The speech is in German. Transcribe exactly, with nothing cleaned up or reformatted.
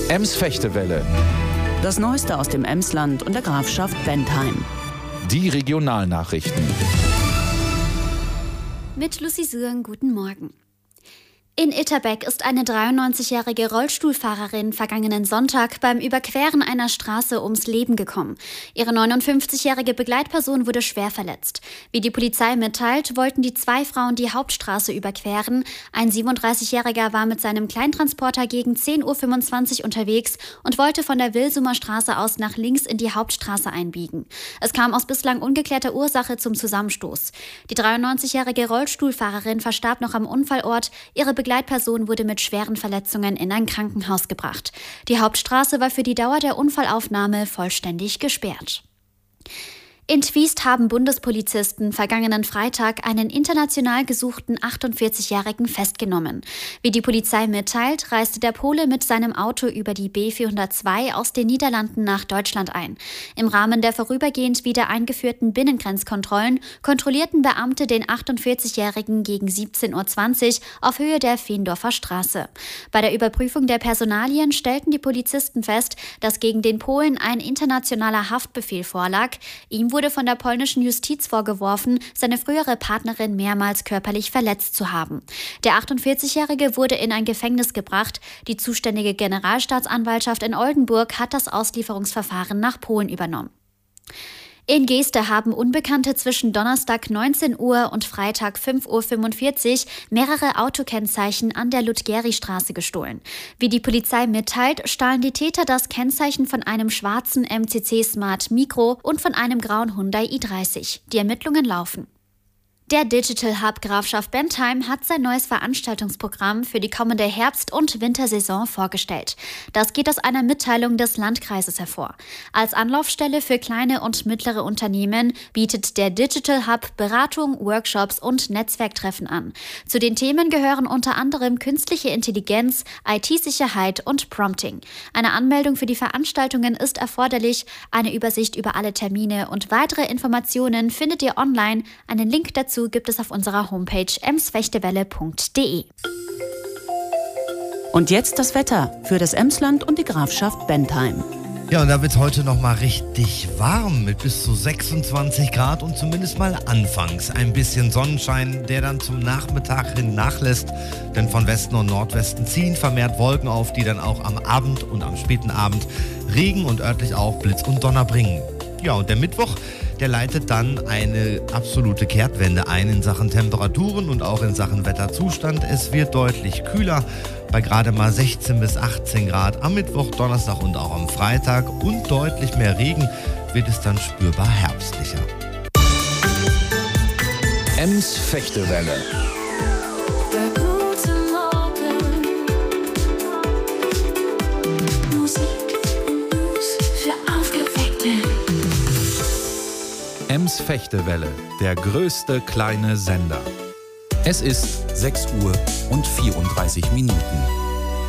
Ems-Fechtewelle. Das Neueste aus dem Emsland und der Grafschaft Bentheim. Die Regionalnachrichten. Mit Lucy Süren, guten Morgen. In Itterbeck ist eine dreiundneunzigjährige Rollstuhlfahrerin vergangenen Sonntag beim Überqueren einer Straße ums Leben gekommen. Ihre neunundfünfzigjährige Begleitperson wurde schwer verletzt. Wie die Polizei mitteilt, wollten die zwei Frauen die Hauptstraße überqueren. Ein siebenunddreißigjähriger war mit seinem Kleintransporter gegen zehn Uhr fünfundzwanzig unterwegs und wollte von der Wilsumer Straße aus nach links in die Hauptstraße einbiegen. Es kam aus bislang ungeklärter Ursache zum Zusammenstoß. Die dreiundneunzigjährige Rollstuhlfahrerin verstarb noch am Unfallort. Ihre Begleitperson wurde mit schweren Verletzungen in ein Krankenhaus gebracht. Die Hauptstraße war für die Dauer der Unfallaufnahme vollständig gesperrt. In Twiest haben Bundespolizisten vergangenen Freitag einen international gesuchten achtundvierzigjährigen festgenommen. Wie die Polizei mitteilt, reiste der Pole mit seinem Auto über die B vierhundertzwei aus den Niederlanden nach Deutschland ein. Im Rahmen der vorübergehend wieder eingeführten Binnengrenzkontrollen kontrollierten Beamte den achtundvierzigjährigen gegen siebzehn Uhr zwanzig auf Höhe der Feendorfer Straße. Bei der Überprüfung der Personalien stellten die Polizisten fest, dass gegen den Polen ein internationaler Haftbefehl vorlag. Ihm wurde wurde von der polnischen Justiz vorgeworfen, seine frühere Partnerin mehrmals körperlich verletzt zu haben. Der achtundvierzigjährige wurde in ein Gefängnis gebracht. Die zuständige Generalstaatsanwaltschaft in Oldenburg hat das Auslieferungsverfahren nach Polen übernommen. In Geeste haben Unbekannte zwischen Donnerstag neunzehn Uhr und Freitag fünf Uhr fünfundvierzig mehrere Autokennzeichen an der Ludgeri-Straße gestohlen. Wie die Polizei mitteilt, stahlen die Täter das Kennzeichen von einem schwarzen M C C Smart Micro und von einem grauen Hyundai i dreißig. Die Ermittlungen laufen. Der Digital Hub Grafschaft Bentheim hat sein neues Veranstaltungsprogramm für die kommende Herbst- und Wintersaison vorgestellt. Das geht aus einer Mitteilung des Landkreises hervor. Als Anlaufstelle für kleine und mittlere Unternehmen bietet der Digital Hub Beratung, Workshops und Netzwerktreffen an. Zu den Themen gehören unter anderem künstliche Intelligenz, I T-Sicherheit und Prompting. Eine Anmeldung für die Veranstaltungen ist erforderlich. Eine Übersicht über alle Termine und weitere Informationen findet ihr online. Einen Link dazu gibt es auf unserer Homepage emsfechtewelle punkt de. Und jetzt das Wetter für das Emsland und die Grafschaft Bentheim. Ja, und da wird es heute noch mal richtig warm mit bis zu sechsundzwanzig Grad und zumindest mal anfangs ein bisschen Sonnenschein, der dann zum Nachmittag hin nachlässt. Denn von Westen und Nordwesten ziehen vermehrt Wolken auf, die dann auch am Abend und am späten Abend Regen und örtlich auch Blitz und Donner bringen. Ja, und der Mittwoch, der leitet dann eine absolute Kehrtwende ein in Sachen Temperaturen und auch in Sachen Wetterzustand. Es wird deutlich kühler, bei gerade mal sechzehn bis achtzehn Grad am Mittwoch, Donnerstag und auch am Freitag. Und deutlich mehr Regen wird es dann spürbar herbstlicher. Ems-Fechtewelle. Ems-Fechtewelle, der größte kleine Sender. Es ist sechs Uhr und vierunddreißig Minuten.